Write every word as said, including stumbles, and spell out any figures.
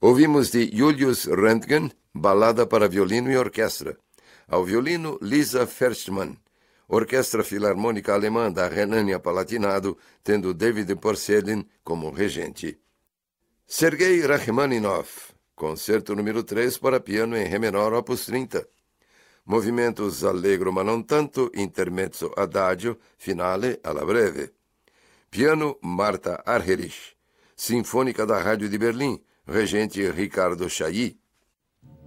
Ouvimos de Julius Röntgen, Balada para Violino e Orquestra. Ao violino, Lisa Ferschtmann. Orquestra Filarmônica Alemã da Renânia-Palatinado, tendo David Porcellin como regente. Sergei Rachmaninoff. Concerto número três para piano em Ré menor, opus trinta. Movimentos allegro ma non tanto, intermezzo adagio, finale alla breve. Piano Marta Argerich. Sinfônica da Rádio de Berlim, regente Ricardo Chailly.